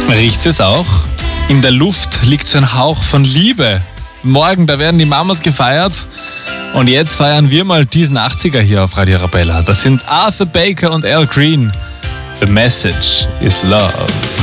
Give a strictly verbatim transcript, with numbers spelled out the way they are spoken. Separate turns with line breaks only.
Riecht es auch? In der Luft liegt so ein Hauch von Liebe. Morgen, da werden die Mamas gefeiert. Und jetzt feiern wir mal diesen achtziger hier auf Radio Arabella. Das sind Arthur Baker und Al Green. The message is love.